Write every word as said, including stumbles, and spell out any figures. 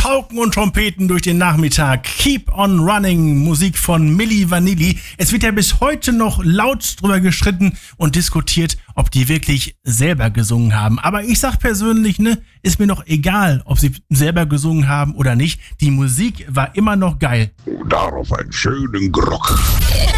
Pauken und Trompeten durch den Nachmittag. Keep on Running, Musik von Milli Vanilli. Es wird ja bis heute noch laut drüber gestritten und diskutiert, ob die wirklich selber gesungen haben. Aber ich sag persönlich, ne, ist mir noch egal, ob sie selber gesungen haben oder nicht. Die Musik war immer noch geil. Darauf einen schönen Grog.